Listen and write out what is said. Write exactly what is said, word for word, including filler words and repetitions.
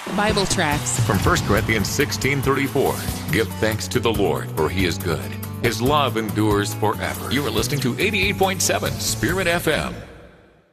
Bible tracts. From First Corinthians sixteen thirty-four, give thanks to the Lord, for he is good. His love endures forever. You are listening to eighty-eight point seven Spirit F M.